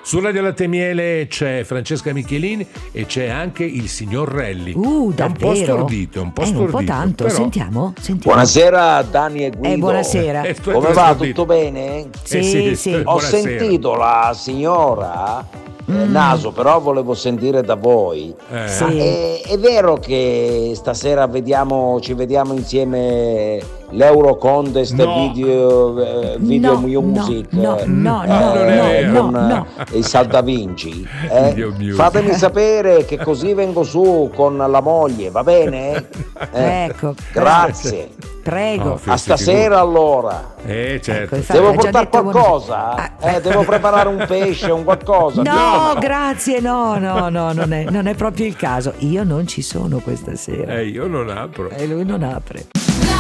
Su Radio Latte Miele c'è Francesca Michelin e c'è anche il signor Relli. È un po' stordito, un po' tanto. Però... Sentiamo. Buonasera Dani e Guido. Buonasera. Come va? Tutto bene? Sì. Ho sentito la signora Naso, però volevo sentire da voi. Sì. È vero che stasera ci vediamo insieme l'Euro Contest video music no. il Saltavinci? Music. Fatemi sapere che così vengo su con la moglie, va bene? Ecco. Grazie. Prego. A stasera allora. Certo. Ecco, Devo hai già portare detto qualcosa? Devo preparare un pesce, un qualcosa? No, grazie, no, non è proprio il caso. Io non ci sono questa sera. Io non apro. E lui non apre.